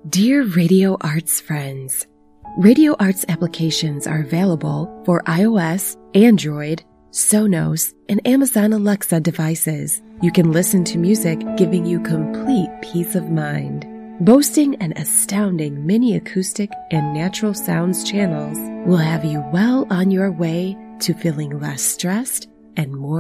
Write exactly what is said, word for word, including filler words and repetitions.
Dear Radio Arts friends, Radio Arts applications are available for iOS, Android, Sonos, and Amazon Alexa devices. You can listen to music giving you complete peace of mind. Boasting an astounding mini acoustic and natural sounds channels will have you well on your way to feeling less stressed and more